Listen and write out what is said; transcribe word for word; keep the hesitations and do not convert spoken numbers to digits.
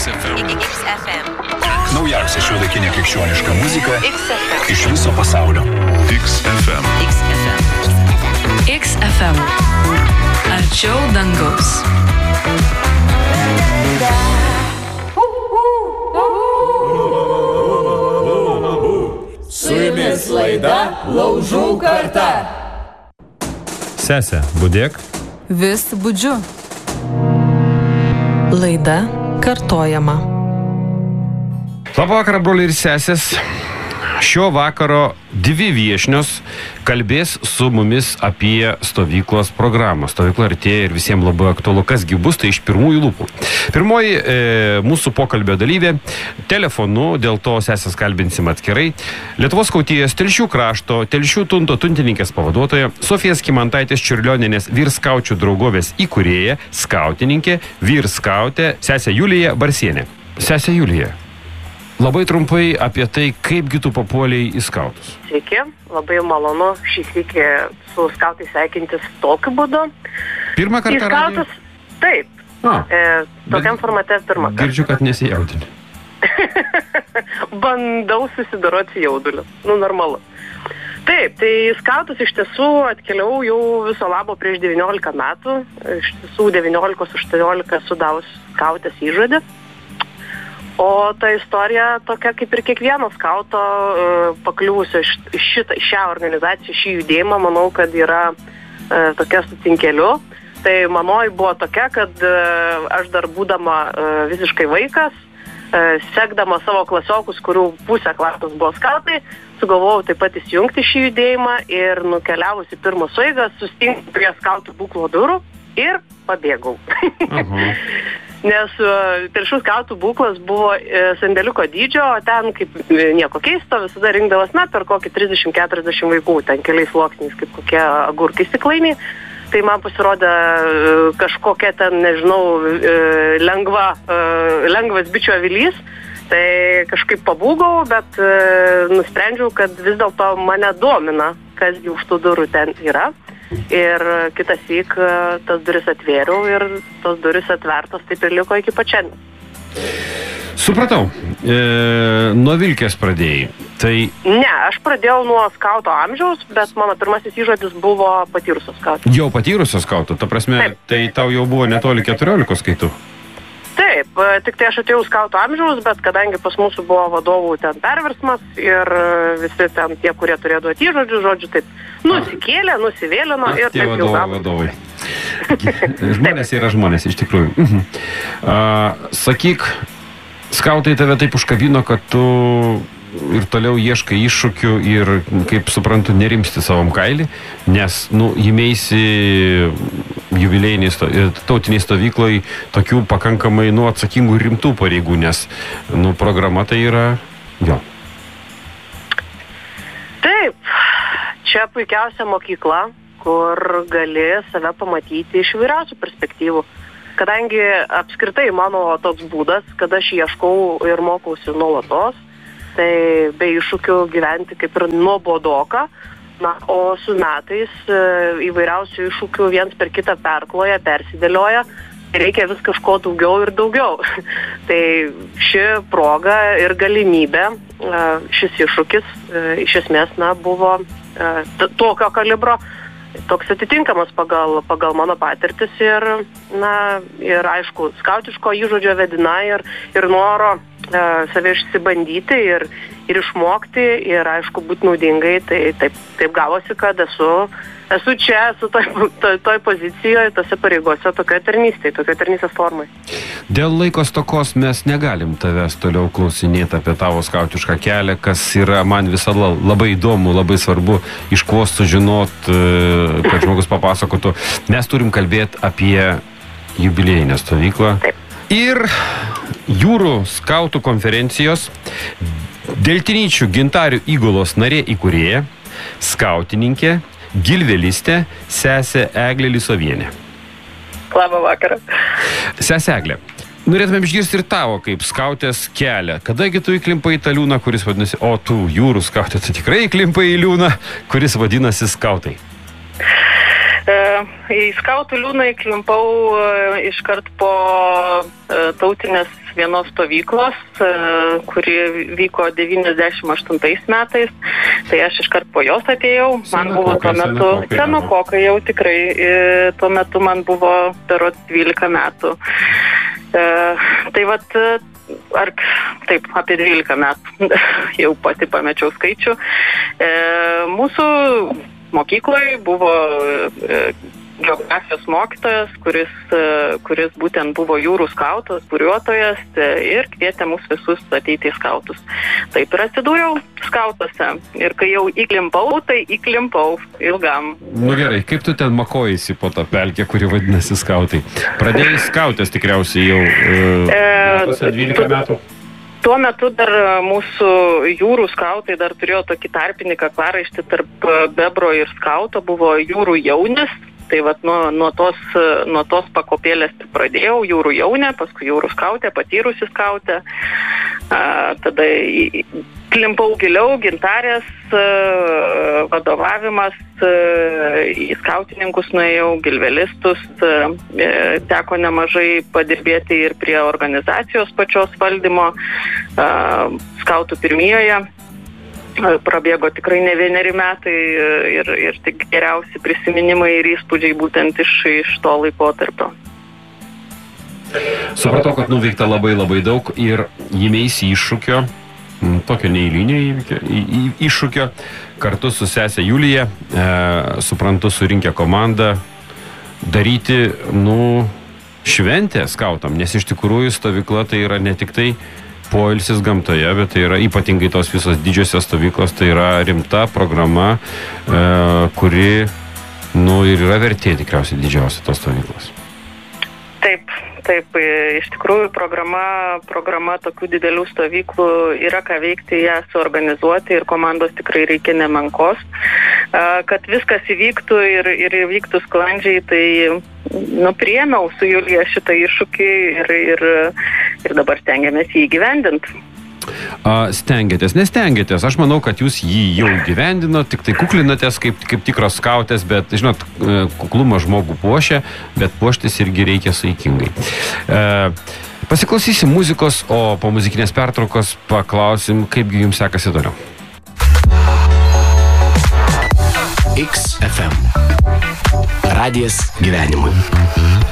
F M. X F M. Naujausia šiuolaikinė krikščioniška muzika X F M. iš viso pasaulio. X F M. X F M. X F M. Arčiau dangaus. Su jumis laida Laužų karta. Sese, budėk. Vis budžiu. Laida kartojama. Labą vakarą, broliai ir sesės. Šio vakaro dvi viešnios kalbės su mumis apie stovyklos programą. Stovykla artėja ir visiems labai aktualu, kasgi bus, tai iš pirmųjų lūpų. Pirmoji e, mūsų pokalbio dalyvė telefonu, dėl to sesės kalbinsim atskirai. Lietuvos skautijos Telšių krašto, Telšių tunto tuntininkės pavaduotoja, Sofija Skimantaitės Čiurlionienės vyrskaučių draugovės įkūrėja, skautininkė, vyrskautė, sesė Julija Barsienė. Sesė Julija. Labai trumpai apie tai, kaipgi tu papuoliai į skautus. Sveiki, labai malonu šį sykį su skautais sveikintis tokiu būdu. Pirmą kartą į skautus, taip, A, e, tokiam formate pirmą kartą. Girdžiu, kad nesijaudini. Bandau susidoroti su jauduliu, nu normalu. Taip, tai į skautus iš tiesų atkeliau jau viso labo prieš devyniolika metų, iš tiesų devyniolika aštuoniolika sudavus skautės įžodį. O ta istorija tokia kaip ir kiekvieno skauto pakliuvusio šitą, šią organizaciją, šį judėjimą, manau, kad yra e, tokia sutinkeliu. Tai manoji buvo tokia, kad e, aš dar būdama e, visiškai vaikas, e, sekdama savo klasiokus, kurių pusę klasos buvo skautai, sugalvojau taip pat įsijungti šį judėjimą ir nukeliavusi pirmą sueigą, sustingti prie skautų būklo durų ir pabėgau. Aha. Nes uh, Telšių skautų būklas buvo uh, sandėliuko dydžio, o ten kaip uh, nieko keisto, visada rinkdavas, na, per kokį trisdešimt keturiasdešimt vaikų, ten keliais sluoksniais, kaip kokie agurkai stiklainiai. Tai man pasirodė uh, kažkokia ten, nežinau, uh, lengva, uh, lengvas bičių avilys. Tai kažkaip pabūgau, bet uh, nusprendžiau, kad vis dėlto mane domina, kas už tų durų ten yra. Ir kitas syk tas duris atvėriau ir tos duris atvertos taip ir liko iki pačiandien. Supratau. E, nuo vilkės pradėjai. Tai... Ne, aš pradėjau nuo skauto amžiaus, bet mano pirmasis įžodis buvo patyrusios skauto. Jau patyrusios skauto, ta prasme, taip. Tai tau jau buvo netoli keturiolikos skaitų. Taip, tik tai aš atėjau skauto amžiaus, bet kadangi pas mūsų buvo vadovų ten perversmas ir visi ten tie, kurie turėjo duoti įžodžių, žodžiu, taip nusikėlė, nusivėlino ir taip jau vadovai, vadovai. Žmonės yra žmonės, iš tikrųjų. Mhm. A, sakyk, skautai tave taip užkabino, kad tu ir toliau ieškai iššūkių ir, kaip suprantu, nerimsti savom kailį, nes, nu, įmeisi jubiliejiniai sto, tautiniai stovyklai tokių pakankamai, nu, atsakingų ir rimtų pareigų, nes, nu, programa tai yra, jo. Taip, čia puikiausia mokykla, kur gali save pamatyti iš įvairiausių perspektyvų. Kadangi apskritai mano toks būdas, kad aš ieškau ir mokausi nuolatos, tai be iššūkių gyventi kaip ir nuobodoka, na, o su metais įvairiausių iššūkių viens per kitą perkloja, persidėlioja, reikia vis kažko daugiau ir daugiau. Tai ši proga ir galimybė, šis iššūkis iš esmės, na, buvo tokio kalibro, toks atitinkamas pagal, pagal mano patirtis ir, na, ir aišku, skautiško įžodžio vedina ir, ir noro e, save išsibandyti ir, ir išmokti ir, aišku, būti naudingai, tai taip, taip gavosi, kad esu, esu čia, esu toj, toj, toj pozicijoje, tose pareigose, tokioje tarnystėje, tokioje tarnystės formai. Dėl laiko stokos mes negalim tavęs toliau klausinėti apie tavo skautišką kelią, kas yra man visada labai įdomu, labai svarbu iš kuo sužinot, kad žmogus papasakotų. Mes turim kalbėti apie jubiliejinę stovyklą. Taip. Ir jūrų skautų konferencijos Deltinyčių Gintarių įgulos narė įkūrėja, skautininkė, gilvelistė, sesė Eglė Lisovienė. Labą vakarą. Sesė Eglė, norėtume išgirsti ir tavo kaip skautės kelią. Kadagi tu įklimpai į tą liūną, kuris vadinasi, o tu jūrų skautė, tu tikrai įklimpai į liūną, kuris vadinasi skautai? E, į skautų liūną įklimpau e, iškart po e, tautinės vienos stovyklos, kuri vyko devyniasdešimt aštuntais metais. Tai aš iškart po jos atėjau. Man buvo tuo metu, senokokai jau tikrai, tuo metu man buvo berods dvylika metų. Tai vat, ar taip, apie dvylika metų, jau pati pamečiau skaičių. Mūsų mokykloje buvo geografijos mokytojas, kuris, kuris būtent buvo jūrų skautas, buriuotojas ir kvietė mus visus ateiti į skautus. Taip ir atsidūriau skautuose. Ir kai jau įklimpau, tai įklimpau ilgam. Nu gerai, kaip tu ten makojaisi po tą pelkę, kuri vadinasi skautai? Pradėjai skautės tikriausiai jau e, dvylika metų. Tuo metu dar mūsų jūrų skautai dar turėjo tokį tarpinį kaklaraištį tarp bebro ir skauto, buvo jūrų jaunis. Tai vat nuo, nuo, tos, nuo tos pakopėlės pradėjau, jūrų jaunė, paskui jūrų skautė, patyrusi skautė. A, tada į, klimpau giliau, gintarės, a, vadovavimas, a, į skautininkus nuėjau, gilvelistus, a, teko nemažai padirbėti ir prie organizacijos pačios valdymo, a, skautų pirmijoje. Prabėgo tikrai ne vieneri metai ir, ir tik geriausi prisiminimai ir įspūdžiai būtent iš, iš to laikotarpio. Supratau, kad nuveikta labai labai daug ir įmeisi iššūkio, tokio neeilinio įvykio, į, į, iššūkio, kartu su sese Julija, e, suprantu, surinkę komandą, daryti, nu, šventę skautam, nes iš tikrųjų stovykla tai yra ne tik tai poilsis gamtoje, bet tai yra ypatingai tos visos didžiosios stovyklos, tai yra rimta programa, e, kuri, nu, ir yra vertė tikriausiai didžiausia tos stovyklos. Taip, taip, iš tikrųjų programa, programa tokių didelių stovyklų yra ką veikti, ją suorganizuoti ir komandos tikrai reikia nemenkos. Kad viskas įvyktų ir, ir įvyktų sklandžiai, tai nu, priėmiau su Julija šitą iššūkį ir, ir, ir dabar stengiamės jį įgyvendinti. Stengiatės, nestengiatės. Aš manau, kad jūs jį jau gyvendino, tik tai kuklinatės kaip, kaip tikros skautės, bet, žinot, kuklumą žmogų puošia, bet puoštis irgi reikia saikingai. E, pasiklausysim muzikos, o po muzikinės pertraukos paklausim, kaipgi jums sekasi toliau. X F M. Radijas gyvenimui.